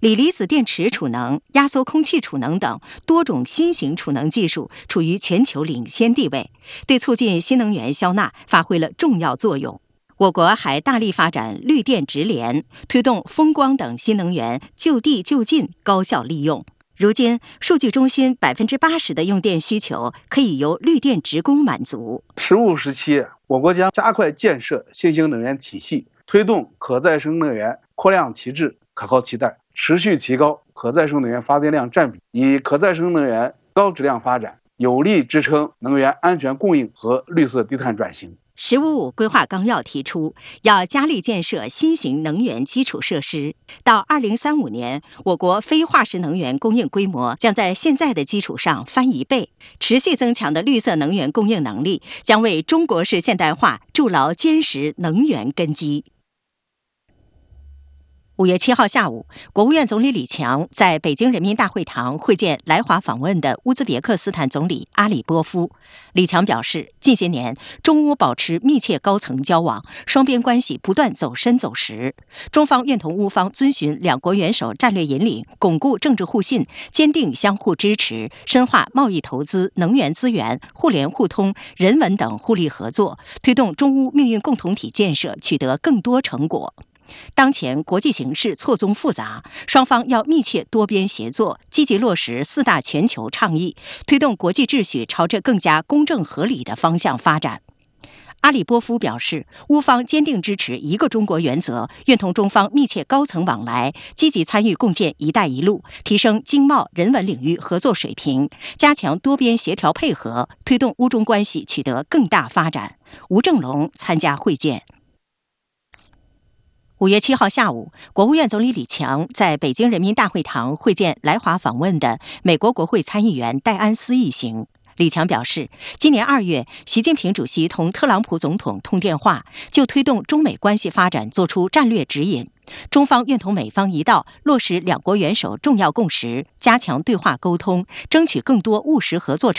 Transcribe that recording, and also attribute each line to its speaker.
Speaker 1: 锂离子电池储能、压缩空气储能等多种新型储能技术处于全球领先地位，对促进新能源消纳发挥了重要作用。我国还大力发展绿电直联，推动风光等新能源就地就近高效利用。如今，数据中心80%的用电需求可以由绿电职工满足。
Speaker 2: 实务时期，我国将加快建设新型能源体系，推动可再生能源扩量提质、可靠替代，持续提高可再生能源发电量占比，以可再生能源高质量发展，有力支撑能源安全供应和绿色低碳转型。
Speaker 1: “十五五”规划纲要提出，要加力建设新型能源基础设施。到2035年，我国非化石能源供应规模将在现在的基础上翻1倍。持续增强的绿色能源供应能力，将为中国式现代化筑牢坚实能源根基。5月7号下午，国务院总理李强在北京人民大会堂会见来华访问的乌兹别克斯坦总理阿里波夫。李强表示，近些年中乌保持密切高层交往，双边关系不断走深走实。中方愿同乌方遵循两国元首战略引领，巩固政治互信，坚定相互支持，深化贸易投资、能源资源、互联互通、人文等互利合作，推动中乌命运共同体建设取得更多成果。当前国际形势错综复杂，双方要密切多边协作，积极落实4大全球倡议，推动国际秩序朝着更加公正合理的方向发展。阿里波夫表示，乌方坚定支持一个中国原则，愿同中方密切高层往来，积极参与共建“一带一路”，提升经贸、人文领域合作水平，加强多边协调配合，推动乌中关系取得更大发展。吴正龙参加会见。5月7号下午，国务院总理李强在北京人民大会堂会见来华访问的美国国会参议员戴安斯一行。李强表示，今年2月，习近平主席同特朗普总统通电话，就推动中美关系发展作出战略指引。中方愿同美方一道落实两国元首重要共识，加强对话沟通，争取更多务实合作